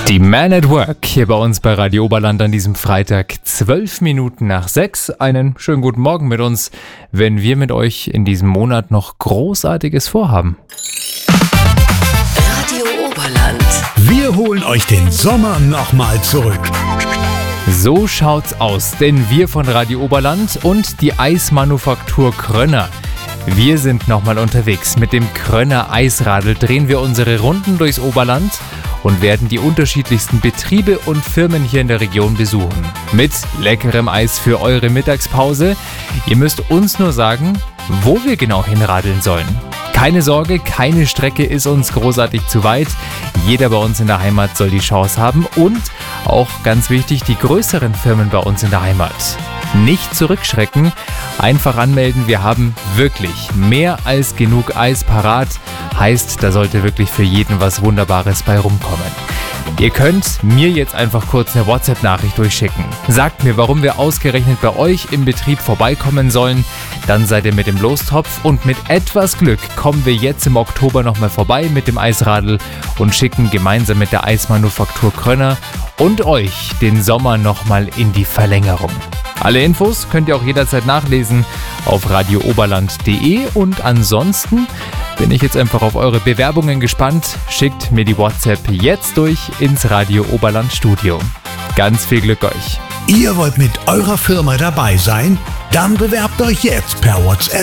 Die Man at Work hier bei uns bei Radio Oberland an diesem Freitag, 12 Minuten nach 6. Einen schönen guten Morgen mit uns, wenn wir mit euch in diesem Monat noch Großartiges vorhaben. Radio Oberland. Wir holen euch den Sommer nochmal zurück. So schaut's aus, denn wir von Radio Oberland und die Eismanufaktur Krönner, wir sind nochmal unterwegs. Mit dem Krönner Eisradl drehen wir unsere Runden durchs Oberland und werden die unterschiedlichsten Betriebe und Firmen hier in der Region besuchen. Mit leckerem Eis für eure Mittagspause. Ihr müsst uns nur sagen, wo wir genau hinradeln sollen. Keine Sorge, keine Strecke ist uns großartig zu weit. Jeder bei uns in der Heimat soll die Chance haben und auch ganz wichtig, die größeren Firmen bei uns in der Heimat. Nicht zurückschrecken, einfach anmelden. Wir haben wirklich mehr als genug Eis parat. Heißt, da sollte wirklich für jeden was Wunderbares bei rumkommen. Ihr könnt mir jetzt einfach kurz eine WhatsApp-Nachricht durchschicken. Sagt mir, warum wir ausgerechnet bei euch im Betrieb vorbeikommen sollen. Dann seid ihr mit dem Lostopf und mit etwas Glück kommen wir jetzt im Oktober nochmal vorbei mit dem Eisradl und schicken gemeinsam mit der Eismanufaktur Krönner und euch den Sommer nochmal in die Verlängerung. Alle Infos könnt ihr auch jederzeit nachlesen auf radiooberland.de und ansonsten bin ich jetzt einfach auf eure Bewerbungen gespannt. Schickt mir die WhatsApp jetzt durch ins Radio Oberland Studio. Ganz viel Glück euch. Ihr wollt mit eurer Firma dabei sein? Dann bewerbt euch jetzt per WhatsApp